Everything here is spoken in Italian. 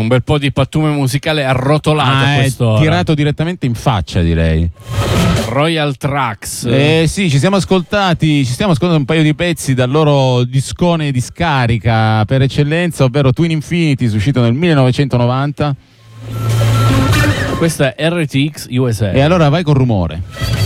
un bel po' di pattume musicale arrotolato a quest'ora. Tirato direttamente in faccia, direi. Royal Tracks. Sì, ci stiamo ascoltando un paio di pezzi dal loro discone di scarica per eccellenza, ovvero Twin Infinities, uscito nel 1990. Questa è RTX USA. E allora vai col rumore.